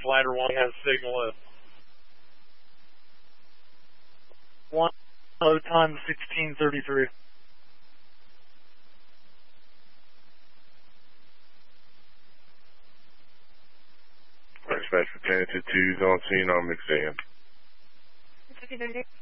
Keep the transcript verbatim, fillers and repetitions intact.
Ladder one has signal at one load time sixteen thirty-three. Dispatch for Tentative two's on scene on McSand. fifty thirty-six.